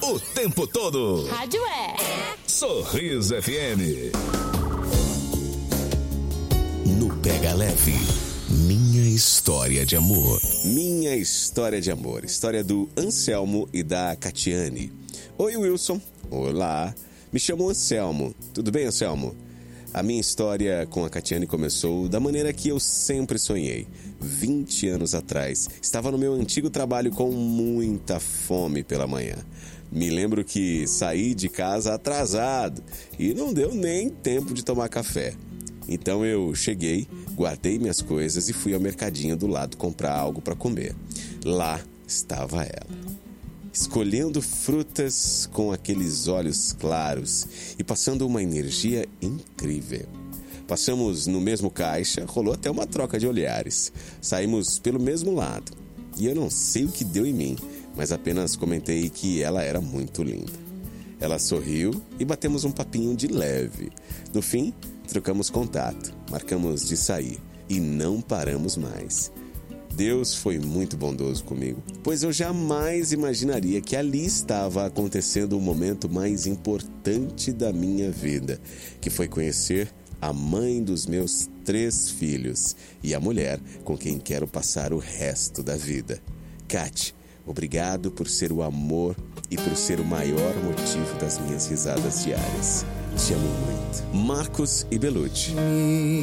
o tempo todo. Rádio é Sorriso FM. No Pega Leve, minha história de amor. Minha história de amor. História do Anselmo e da Catiane. Oi, Wilson. Olá. Me chamo Anselmo. Tudo bem, Anselmo? A minha história com a Catiane começou da maneira que eu sempre sonhei. 20 anos atrás, estava no meu antigo trabalho com muita fome pela manhã. Me lembro que saí de casa atrasado e não deu nem tempo de tomar café. Então eu cheguei, guardei minhas coisas e fui ao mercadinho do lado comprar algo para comer. Lá estava ela, escolhendo frutas com aqueles olhos claros e passando uma energia incrível. Passamos no mesmo caixa, rolou até uma troca de olhares. Saímos pelo mesmo lado. E eu não sei o que deu em mim, mas apenas comentei que ela era muito linda. Ela sorriu e batemos um papinho de leve. No fim, trocamos contato, marcamos de sair e não paramos mais. Deus foi muito bondoso comigo, pois eu jamais imaginaria que ali estava acontecendo o momento mais importante da minha vida, que foi conhecer a mãe dos meus 3 filhos e a mulher com quem quero passar o resto da vida. Cati, obrigado por ser o amor e por ser o maior motivo das minhas risadas diárias. Te amo muito. Marcos e Belucci.